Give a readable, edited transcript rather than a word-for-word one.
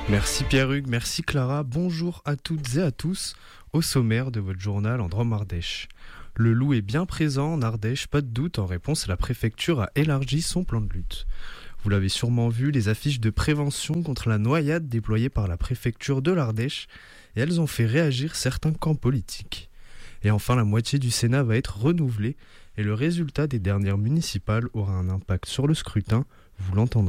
Merci Pierre-Hugues, merci Clara, bonjour à toutes et à tous, au sommaire de votre journal en Drôme-Ardèche. Le loup est bien présent en Ardèche, pas de doute, en réponse la préfecture a élargi son plan de lutte. Vous l'avez sûrement vu, les affiches de prévention contre la noyade déployées par la préfecture de l'Ardèche, et elles ont fait réagir certains camps politiques. Et enfin, la moitié du Sénat va être renouvelée, et le résultat des dernières municipales aura un impact sur le scrutin, vous l'entendrez.